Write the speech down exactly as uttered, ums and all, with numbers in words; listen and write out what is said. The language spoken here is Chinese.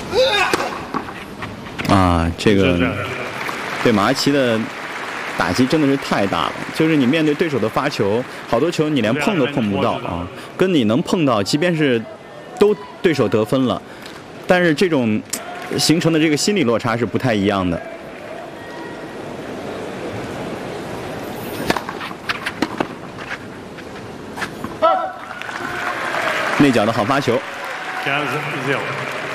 啊，这个对马阿奇的打击真的是太大了。就是你面对对手的发球，好多球你连碰都碰不到啊，跟你能碰到，即便是都对手得分了，但是这种形成的这个心理落差是不太一样的。内角的好发球。